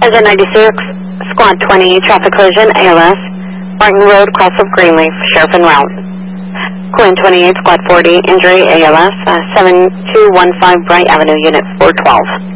Sergeant 96, Squad 20, traffic collision, ALS, Martin Road, cross of Greenleaf, Sheriff en route. Quinn 28, Squad 40, injury, ALS, 7215 Bright Avenue, Unit 412.